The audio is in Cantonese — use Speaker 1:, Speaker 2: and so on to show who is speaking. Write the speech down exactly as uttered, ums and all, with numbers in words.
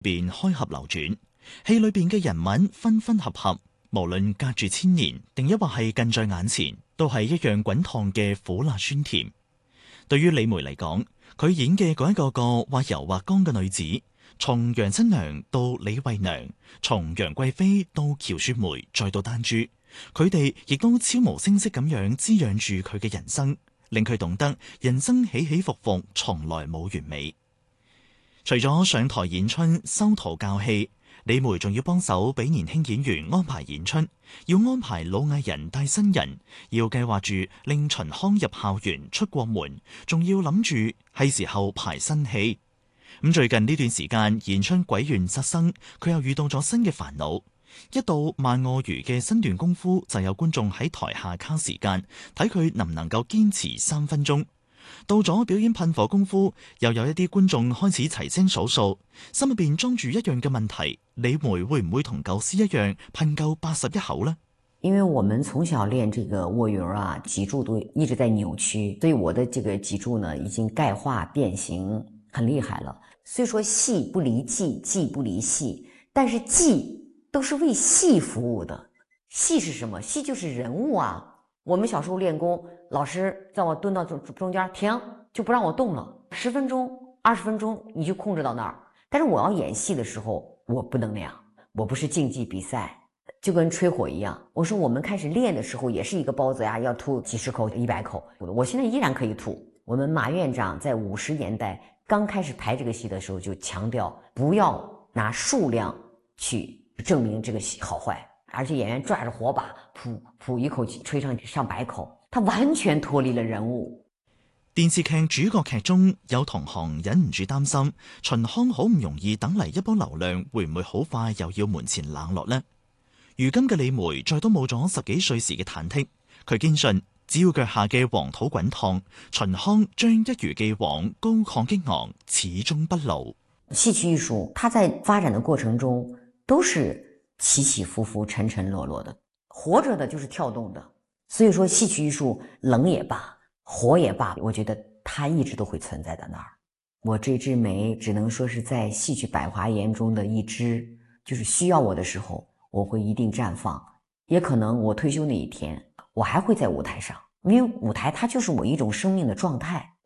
Speaker 1: 便開合流轉，戲裏邊嘅人物分分合合，無論隔住千年，定抑或係近在眼前，都係一樣滾燙嘅苦辣酸甜。對於李梅嚟講，佢演嘅嗰一個個或柔或剛嘅女子，從楊親娘到李慧娘，從楊貴妃到喬雪梅，再到丹珠，佢哋亦都悄無聲息咁樣滋養住佢嘅人生，令佢懂得人生起起伏伏，從來冇完美。除咗上台演春、修圖教戲，李梅仲要幫手俾年輕演員安排演出，要安排老藝人帶新人，要計劃住令秦腔入校園出過門，仲要諗住係時候排新戲。咁最近呢段時間演出鬼緣殺生，佢又遇到咗新嘅煩惱。一到萬臥魚嘅新段功夫，就有觀眾喺台下卡時間，睇佢能唔能夠堅持三分鐘。到咗表演噴火功夫，又有一啲觀眾開始齊聲數數，心入邊裝住一樣嘅問題：李梅會唔會同舊師一樣噴夠八十一口呢？
Speaker 2: 因為我們從小練這個臥魚啊，脊柱都一直在扭曲，所以我的這個脊柱呢已經鈣化變形很厲害了。雖說戲不離技，技不離戲，但是技都是為戲服務的。戲是什麼？戲就是人物啊。我們小時候練功，老師在我蹲到中中間停，就不讓我動了，十分鐘、二十分鐘你就控制到那兒。但是我要演戲的時候，我不能那樣，我不是競技比賽，就跟吹火一樣。我說我們開始練的時候，也是一個包子呀，要吐幾十口、一百口，我現在依然可以吐。我們馬院長在五十年代剛開始排這個戲的時候，就強調不要拿數量去證明這個戲好壞。而且演員抓着火把，噗噗一口氣吹上上百口，他完全脫離了人物。
Speaker 1: 電視劇主角劇中有同行忍唔住擔心，秦腔好唔容易等嚟一波流量，會唔會好快又要門前冷落呢？如今嘅李梅再都冇咗十幾歲時嘅忐忑，佢堅信只要腳下嘅黃土滾燙，秦腔將一如既往高亢激昂，始終不老。
Speaker 2: 戲曲藝術，它在發展的過程中都是起起伏伏，沉沉落落的，活着的就是跳動的。所以說戲曲藝術冷也罷，火也罷，我覺得它一直都會存在在那兒。我這枝梅只能說是在戲曲百花園中的一枝，就是需要我的時候，我會一定綻放。也可能我退休那一天，我還會在舞台上，因為舞台它就是我一種生命的狀態。